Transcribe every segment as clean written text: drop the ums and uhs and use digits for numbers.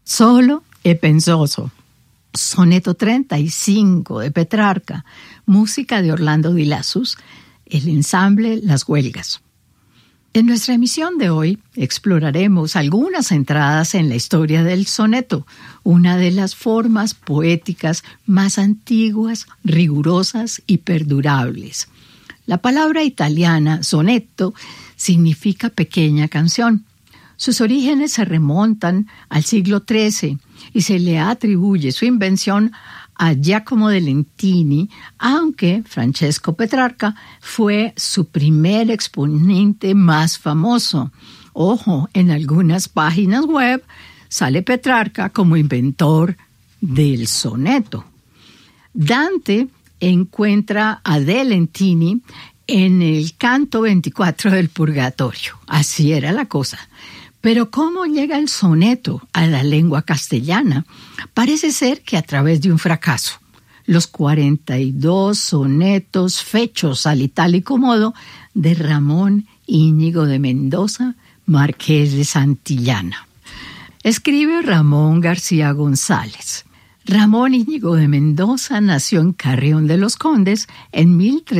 Solo e pensoso. Soneto 35 de Petrarca, música de Orlando Di Lassus, el ensamble Las Huelgas. En nuestra emisión de hoy exploraremos algunas entradas en la historia del soneto, una de las formas poéticas más antiguas, rigurosas y perdurables. La palabra italiana sonetto significa pequeña canción. Sus orígenes se remontan al siglo XIII y se le atribuye su invención a Giacomo de Lentini, aunque Francesco Petrarca fue su primer exponente más famoso. Ojo, en algunas páginas web sale Petrarca como inventor del soneto. Dante encuentra a de Lentini en el canto 24 del Purgatorio. Así era la cosa. Pero ¿cómo llega el soneto a la lengua castellana? Parece ser que a través de un fracaso. Los 42 sonetos fechos al itálico modo de Ramón Íñigo de Mendoza, marqués de Santillana. Escribe Ramón García González. Ramón Íñigo de Mendoza nació en Carrión de los Condes en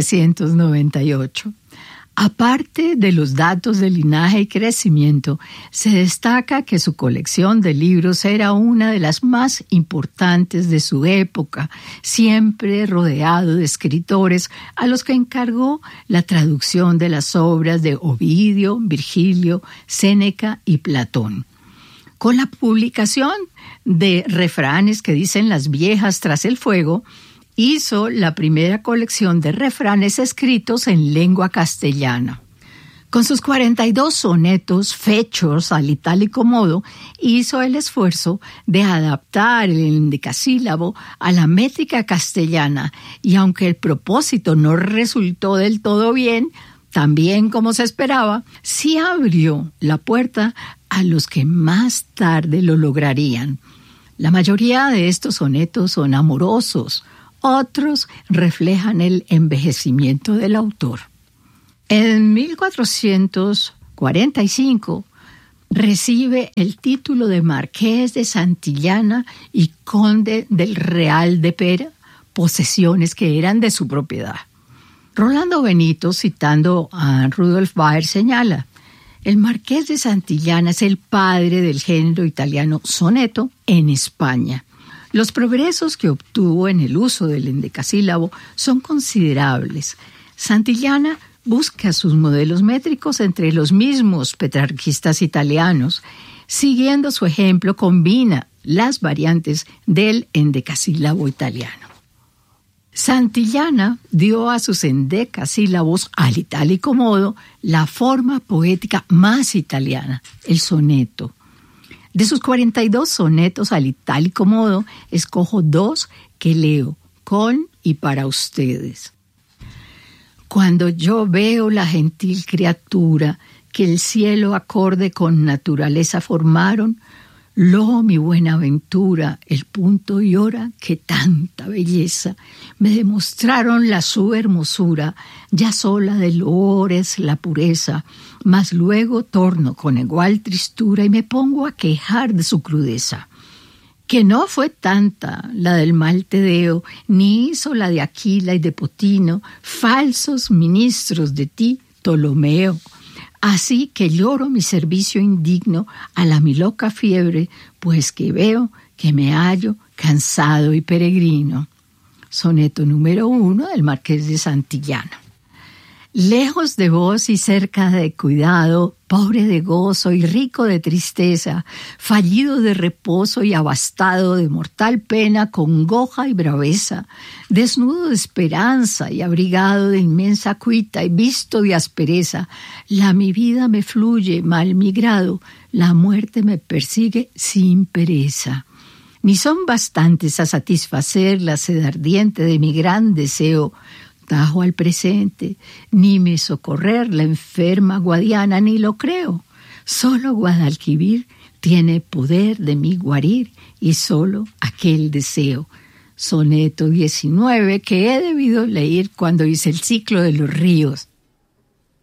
1398. Aparte de los datos de linaje y crecimiento, se destaca que su colección de libros era una de las más importantes de su época, siempre rodeado de escritores a los que encargó la traducción de las obras de Ovidio, Virgilio, Séneca y Platón. Con la publicación de refranes que dicen las viejas tras el fuego, hizo la primera colección de refranes escritos en lengua castellana. Con sus 42 sonetos fechos al itálico modo, hizo el esfuerzo de adaptar el endecasílabo a la métrica castellana, y aunque el propósito no resultó del todo bien, también como se esperaba, sí abrió la puerta a los que más tarde lo lograrían. La mayoría de estos sonetos son amorosos, otros reflejan el envejecimiento del autor. En 1445 recibe el título de Marqués de Santillana y Conde del Real de Pera, posesiones que eran de su propiedad. Rolando Benito, citando a Rudolf Baer, señala: el Marqués de Santillana es el padre del género italiano soneto en España. Los progresos que obtuvo en el uso del endecasílabo son considerables. Santillana busca sus modelos métricos entre los mismos petrarquistas italianos. Siguiendo su ejemplo, combina las variantes del endecasílabo italiano. Santillana dio a sus endecasílabos al itálico modo la forma poética más italiana, el soneto. De sus 42 sonetos al itálico modo, escojo 2 que leo, con y para ustedes. Cuando yo veo la gentil criatura que el cielo acorde con naturaleza formaron, lo mi buena ventura, el punto y hora que tanta belleza me demostraron la su hermosura, ya sola del loor es la pureza, mas luego torno con igual tristura y me pongo a quejar de su crudeza. Que no fue tanta la del mal Tedeo, ni hizo la de Aquila y de Potino, falsos ministros de ti, Ptolomeo. Así que lloro mi servicio indigno a la mi loca fiebre, pues que veo que me hallo cansado y peregrino. Soneto número 1 del Marqués de Santillana. Lejos de vos y cerca de cuidado, pobre de gozo y rico de tristeza, fallido de reposo y abastado de mortal pena, congoja y braveza, desnudo de esperanza y abrigado de inmensa cuita y visto de aspereza, la mi vida me fluye mal migrado, la muerte me persigue sin pereza. Ni son bastantes a satisfacer la sed ardiente de mi gran deseo, tajo al presente, ni me socorrer la enferma guadiana, ni lo creo. Solo Guadalquivir tiene poder de mí guarir, y solo aquel deseo. Soneto 19 que he debido leer cuando hice el ciclo de los ríos.